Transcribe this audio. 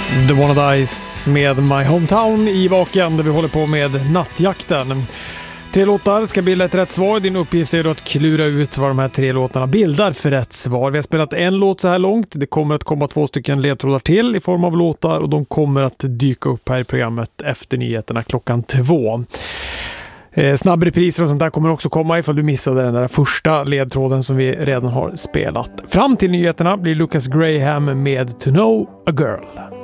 The Wanna Dice med My Hometown i Vaken där vi håller på med nattjakten. 3 låtar ska bilda ett rätt svar. Din uppgift är då att klura ut vad de här 3 låtarna bildar för rätt svar. Vi har spelat en låt så här långt. Det kommer att komma 2 stycken ledtrådar till i form av låtar och de kommer att dyka upp här i programmet efter nyheterna klockan 2. Snabbrepriser och sånt där kommer också komma ifall du missade den där första ledtråden som vi redan har spelat. Fram till nyheterna blir Lucas Graham med To Know a Girl.